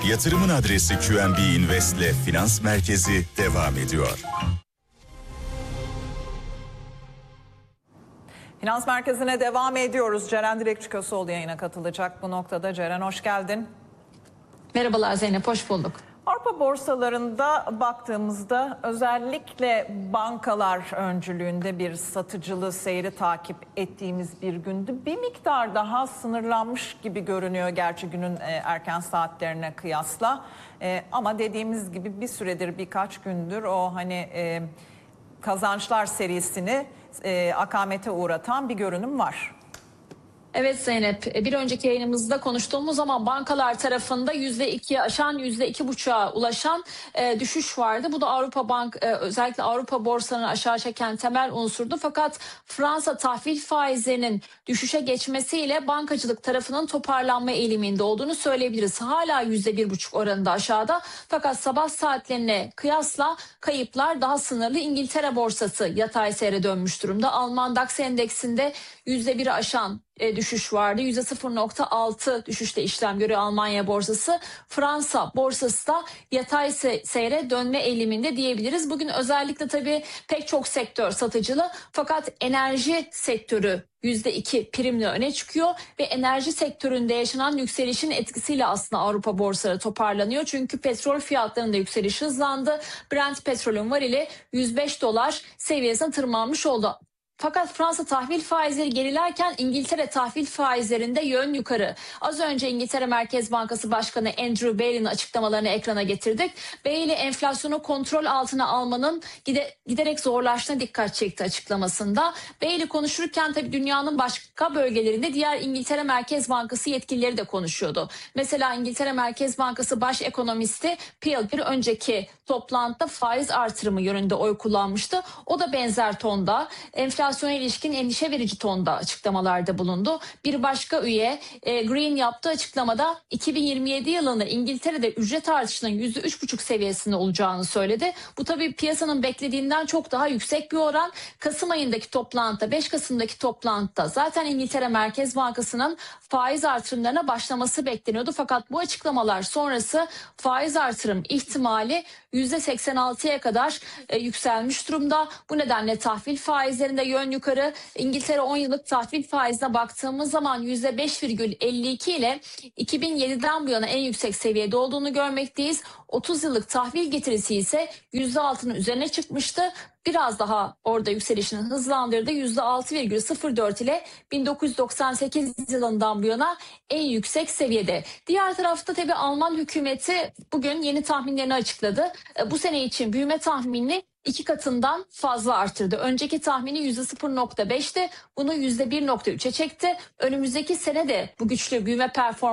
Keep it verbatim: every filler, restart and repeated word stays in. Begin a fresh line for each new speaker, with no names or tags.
Yatırımın adresi Q N B Invest'le Finans Merkezi devam ediyor.
Finans Merkezi'ne devam ediyoruz. Ceren Dilekçi-Köseoğlu yayına katılacak bu noktada. Ceren hoş geldin.
Merhabalar Zeynep, hoş bulduk.
Avrupa borsalarında baktığımızda özellikle bankalar öncülüğünde bir satıcılı seyri takip ettiğimiz bir gündü. Bir miktar daha sınırlanmış gibi görünüyor gerçi günün erken saatlerine kıyasla. Ama dediğimiz gibi bir süredir, birkaç gündür o hani kazançlar serisini akamete uğratan bir görünüm var.
Evet Zeynep, bir önceki yayınımızda konuştuğumuz zaman bankalar tarafında yüzde ikiye aşan, yüzde iki buçuğa ulaşan e, düşüş vardı. Bu da Avrupa Bank, e, özellikle Avrupa borsalarını aşağı çeken temel unsurdu. Fakat Fransa tahvil faizlerinin düşüşe geçmesiyle bankacılık tarafının toparlanma eğiliminde olduğunu söyleyebiliriz. Hala yüzde bir buçuk oranında aşağıda. Fakat sabah saatlerine kıyasla kayıplar daha sınırlı. İngiltere borsası yatay seyre dönmüş durumda. Alman DAX endeksinde yüzde biri aşan E, düşüş vardı. yüzde sıfır nokta altı düşüşte işlem görüyor Almanya borsası. Fransa borsası da yatay seyre dönme eğiliminde diyebiliriz. Bugün özellikle tabii pek çok sektör satıcılı fakat enerji sektörü yüzde iki primle öne çıkıyor ve enerji sektöründe yaşanan yükselişin etkisiyle aslında Avrupa borsaları toparlanıyor. Çünkü petrol fiyatlarında yükseliş hızlandı. Brent petrolün varili yüz beş dolar seviyesine tırmanmış oldu. Fakat Fransa tahvil faizleri gerilerken İngiltere tahvil faizlerinde yön yukarı. Az önce İngiltere Merkez Bankası Başkanı Andrew Bailey'nin açıklamalarını ekrana getirdik. Bailey enflasyonu kontrol altına almanın gide, giderek zorlaştığına dikkat çekti açıklamasında. Bailey konuşurken tabii dünyanın başka bölgelerinde diğer İngiltere Merkez Bankası yetkilileri de konuşuyordu. Mesela İngiltere Merkez Bankası Baş Ekonomisti Peel bir önceki toplantıda faiz artırımı yönünde oy kullanmıştı. O da benzer tonda enflasyona ilişkin endişe verici tonda açıklamalarda bulundu. Bir başka üye e, Green yaptığı açıklamada iki bin yirmi yedi yılında İngiltere'de ücret artışının yüzde üç buçuk seviyesinde olacağını söyledi. Bu tabii piyasanın beklediğinden çok daha yüksek bir oran. Kasım ayındaki toplantıda, beş Kasım'daki toplantıda zaten İngiltere Merkez Bankası'nın faiz artırımlarına başlaması bekleniyordu. Fakat bu açıklamalar sonrası faiz artırım ihtimali yüzde seksen altıya kadar e, yükselmiş durumda. Bu nedenle tahvil faizlerinde yön yukarı. İngiltere on yıllık tahvil faizine baktığımız zaman yüzde beş virgül elli iki ile iki bin yediden bu yana en yüksek seviyede olduğunu görmekteyiz. otuz yıllık tahvil getirisi ise yüzde altının üzerine çıkmıştı. Biraz daha orada yükselişini hızlandırdı. yüzde altı virgül sıfır dört ile bin dokuz yüz doksan sekiz yılından bu yana en yüksek seviyede. Diğer tarafta tabii Alman hükümeti bugün yeni tahminlerini açıkladı. Bu sene için büyüme tahminini iki katından fazla artırdı. Önceki tahmini yüzde sıfır nokta beşti. Bunu yüzde bir nokta üçe çekti. Önümüzdeki sene de bu güçlü büyüme performansı